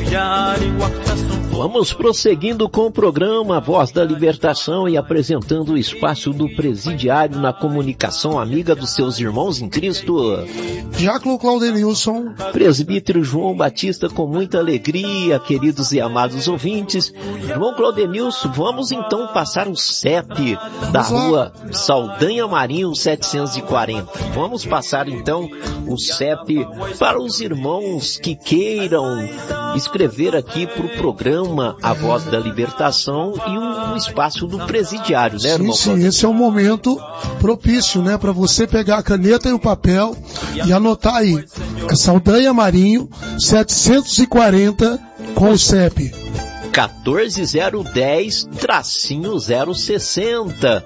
Vamos prosseguindo com o programa Voz da Libertação e apresentando o espaço do presidiário na comunicação amiga dos seus irmãos em Cristo. Diácono Claudenilson. Presbítero João Batista, com muita alegria, queridos e amados ouvintes. Irmão Claudenilson, vamos então passar o CEP da rua Saldanha Marinho 740. Vamos passar então o CEP para os irmãos que queiram escrever aqui para o programa A Voz da Libertação e um espaço do presidiário, né, irmão? Sim, esse é um momento propício, né, para você pegar a caneta e o papel e anotar aí. É Saldanha Marinho 740 com o CEP 14010-060.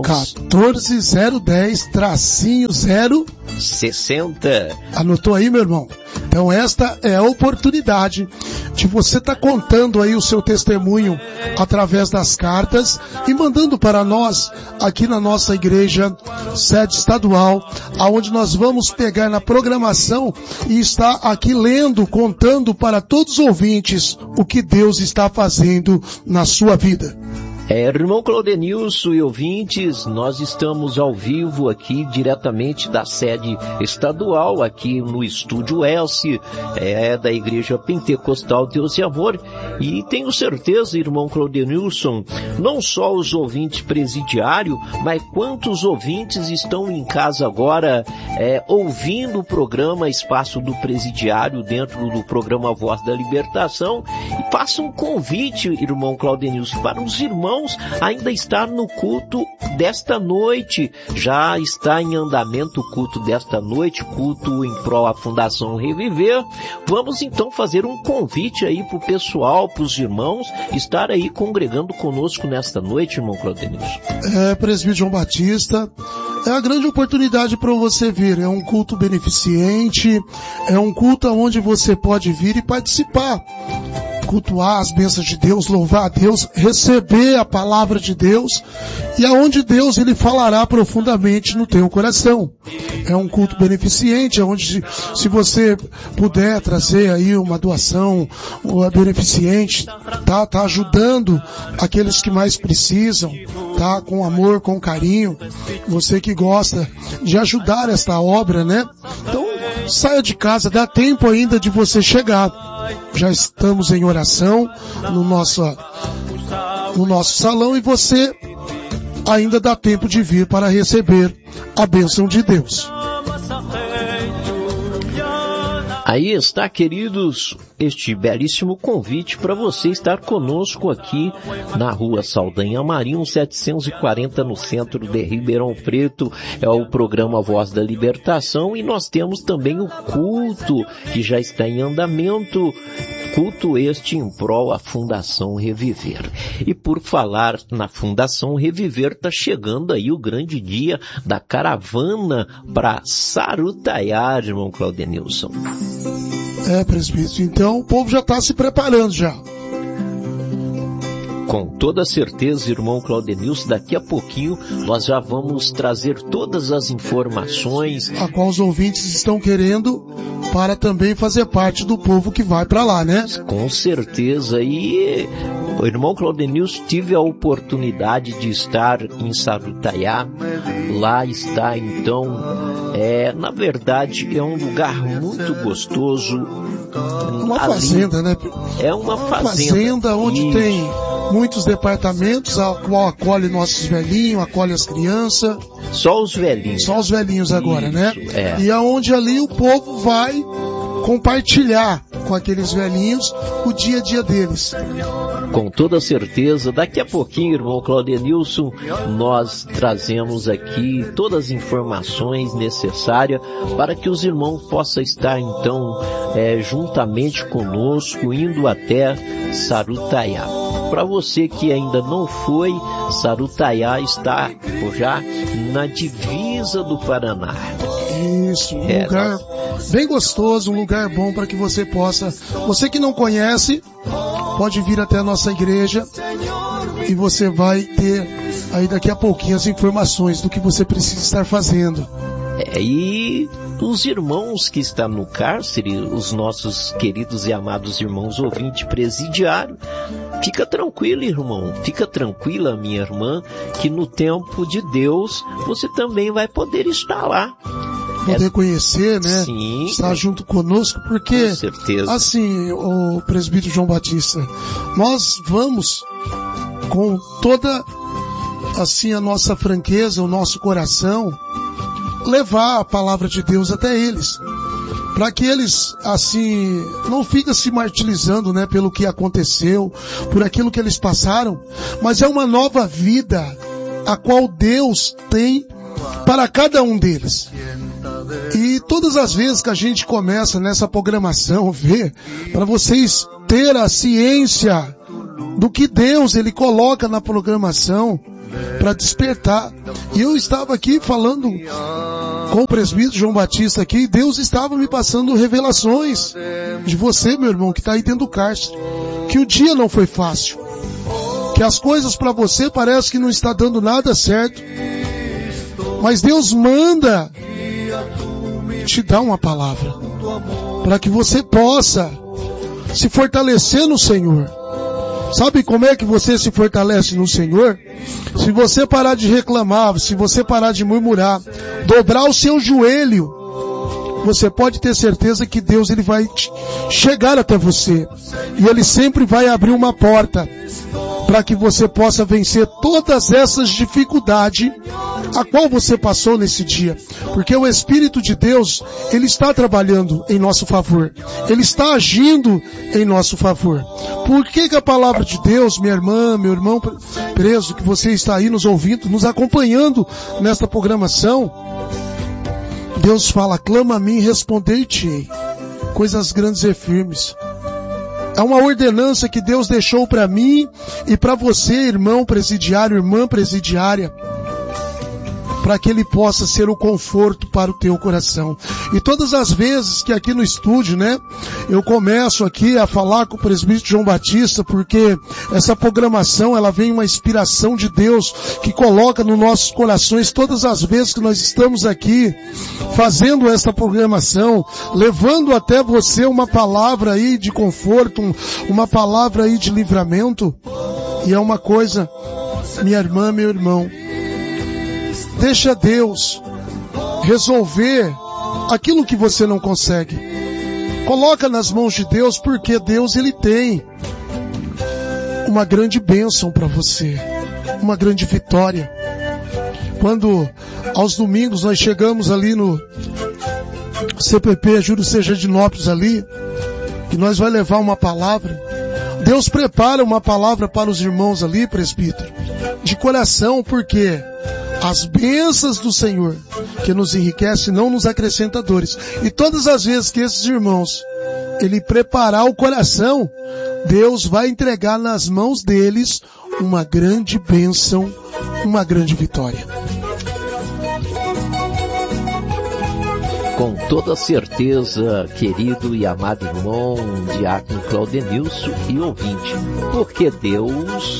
14010-060. Anotou aí, meu irmão? Então esta é a oportunidade de você estar contando aí o seu testemunho através das cartas e mandando para nós aqui na nossa igreja sede estadual, aonde nós vamos pegar na programação e estar aqui lendo, contando para todos os ouvintes o que Deus está fazendo na sua vida. Irmão Claudenilson e ouvintes, nós estamos ao vivo aqui diretamente da sede estadual, aqui no Estúdio S, da Igreja Pentecostal Deus e Amor, e tenho certeza, irmão Claudenilson, não só os ouvintes presidiários, mas quantos ouvintes estão em casa agora ouvindo o programa Espaço do Presidiário dentro do programa Voz da Libertação, e faça um convite, irmão Claudenilson, para os irmãos ainda estar no culto desta noite. Já está em andamento o culto desta noite, culto em prol à Fundação Reviver. Vamos então fazer um convite aí para o pessoal, para os irmãos, estar aí congregando conosco nesta noite, irmão Claudenilson. Presbítero João Batista, é a grande oportunidade para você vir. É um culto beneficente, é um culto onde você pode vir e participar, cultuar as bênçãos de Deus, louvar a Deus, receber a palavra de Deus, e aonde Deus ele falará profundamente no teu coração. É um culto beneficente, onde se você puder trazer aí uma doação beneficente, tá ajudando aqueles que mais precisam, tá, com amor, com carinho, você que gosta de ajudar esta obra, né? Então, saia de casa, dá tempo ainda de você chegar. Já estamos em oração no nosso salão e você ainda dá tempo de vir para receber a bênção de Deus. Aí está, queridos, este belíssimo convite para você estar conosco aqui na rua Saldanha Marinho 740, no centro de Ribeirão Preto. É o programa Voz da Libertação, e nós temos também o culto que já está em andamento, culto este em prol à Fundação Reviver. E por falar na Fundação Reviver, está chegando aí o grande dia da caravana para Sarutaiá, irmão Claudenilson. Presbítero, então o povo já está se preparando já. Com toda certeza, irmão Claudenilson, daqui a pouquinho nós já vamos trazer todas as informações a qual os ouvintes estão querendo para também fazer parte do povo que vai para lá, né? Com certeza. E o irmão Claudenilson, tive a oportunidade de estar em Sarutaiá. Lá está, então, na verdade, é um lugar muito gostoso. Uma fazenda, né? É uma fazenda onde tem muitos departamentos, a qual acolhe nossos velhinhos, acolhe as crianças. Só os velhinhos. Só os velhinhos agora, isso, né? E aonde ali o povo vai compartilhar com aqueles velhinhos o dia a dia deles. Com toda certeza, daqui a pouquinho, irmão Claudenilson, nós trazemos aqui todas as informações necessárias para que os irmãos possam estar, então, juntamente conosco, indo até Sarutaiá. Para você que ainda não foi, Sarutaiá está já na divisa do Paraná. Isso, um lugar bem gostoso, um lugar bom para que você possa... Você que não conhece, pode vir até a nossa igreja e você vai ter aí daqui a pouquinho as informações do que você precisa estar fazendo. E os irmãos que estão no cárcere, os nossos queridos e amados irmãos ouvintes presidiários, fica tranquilo, irmão, fica tranquila, minha irmã, que no tempo de Deus você também vai poder estar lá. Poder conhecer, né? Sim. Estar junto conosco, porque, com certeza. Assim, o presbítero João Batista, nós vamos com toda, assim, a nossa franqueza, o nosso coração, levar a palavra de Deus até eles, para que eles, assim, não fiquem se martirizando, né, pelo que aconteceu, por aquilo que eles passaram, mas é uma nova vida, a qual Deus tem para cada um deles. E todas as vezes que a gente começa nessa programação, para vocês terem a ciência do que Deus, Ele coloca na programação, para despertar. E eu estava aqui falando com o presbítero João Batista aqui, e Deus estava me passando revelações de você, meu irmão, que está aí dentro do cárcere, que o dia não foi fácil, que as coisas para você parece que não está dando nada certo, mas Deus manda te dar uma palavra, para que você possa se fortalecer no Senhor. Sabe como é que você se fortalece no Senhor? Se você parar de reclamar, se você parar de murmurar, dobrar o seu joelho, você pode ter certeza que Deus, Ele vai chegar até você. E Ele sempre vai abrir uma porta para que você possa vencer todas essas dificuldades a qual você passou nesse dia. Porque o Espírito de Deus, Ele está trabalhando em nosso favor. Ele está agindo em nosso favor. Por que a palavra de Deus, minha irmã, meu irmão preso, que você está aí nos ouvindo, nos acompanhando nesta programação, Deus fala, clama a mim e responder-te-ei. Coisas grandes e firmes. É uma ordenança que Deus deixou para mim e para você, irmão presidiário, irmã presidiária, para que Ele possa ser o conforto para o teu coração. E todas as vezes que aqui no estúdio, né, eu começo aqui a falar com o presbítero João Batista, porque essa programação, ela vem uma inspiração de Deus que coloca nos nossos corações todas as vezes que nós estamos aqui fazendo essa programação, levando até você uma palavra aí de conforto, uma palavra aí de livramento. E é uma coisa, minha irmã, meu irmão, deixa Deus resolver aquilo que você não consegue. Coloca nas mãos de Deus, porque Deus, Ele tem uma grande bênção para você, uma grande vitória. Quando aos domingos nós chegamos ali no CPP Júlio Sejanópolis ali, e nós vai levar uma palavra, Deus prepara uma palavra para os irmãos ali, presbítero, de coração, porque as bênçãos do Senhor, que nos enriquece, não nos acrescenta dores. E todas as vezes que esses irmãos, Ele preparar o coração, Deus vai entregar nas mãos deles uma grande bênção, uma grande vitória. Com toda certeza, querido e amado irmão, diácono Claudenilson e ouvinte, porque Deus...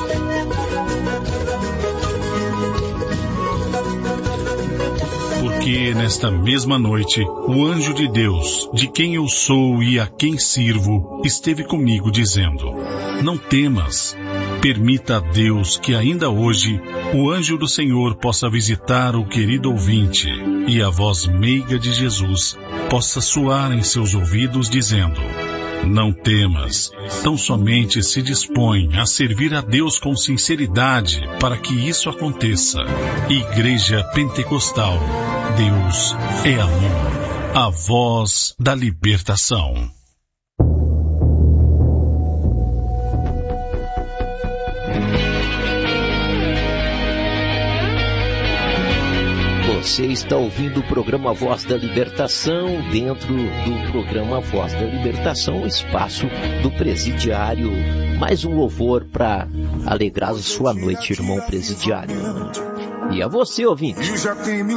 Porque nesta mesma noite, o anjo de Deus, de quem eu sou e a quem sirvo, esteve comigo dizendo, não temas, permita a Deus que ainda hoje o anjo do Senhor possa visitar o querido ouvinte e a voz meiga de Jesus possa soar em seus ouvidos dizendo, não temas, tão somente se dispõe a servir a Deus com sinceridade para que isso aconteça. Igreja Pentecostal, Deus é amor, a voz da libertação. Você está ouvindo o programa Voz da Libertação, dentro do programa Voz da Libertação, o espaço do presidiário. Mais um louvor para alegrar a sua noite, irmão presidiário. E a você, ouvinte.